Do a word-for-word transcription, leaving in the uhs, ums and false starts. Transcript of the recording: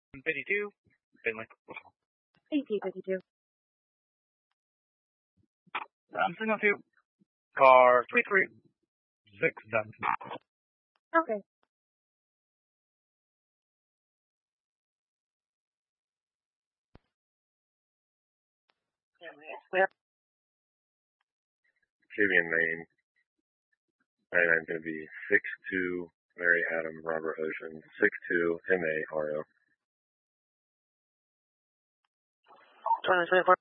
fifty-two, Finley. A T fifty-two. I'm signal two. Car three three six seven. Okay. Clear. Fabian Maine. ninety-nine is going to be six two Mary Adam Robert Ocean six two M A R O. twenty twenty-four.